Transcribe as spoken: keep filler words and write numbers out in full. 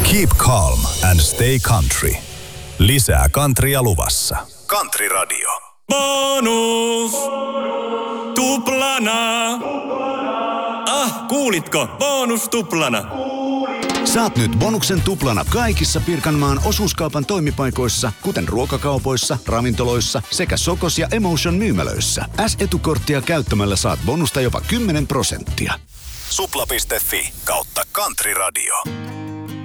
Keep calm and stay country. Lisää countrya luvassa. Country Radio. Bonus! Tuplana! Ah, kuulitko? Bonus tuplana! Saat nyt bonuksen tuplana kaikissa Pirkanmaan osuuskaupan toimipaikoissa, kuten ruokakaupoissa, ravintoloissa sekä Sokos ja Emotion myymälöissä. S-etukorttia käyttämällä saat bonusta jopa kymmenen prosenttia. Supla piste fi kautta Country Radio.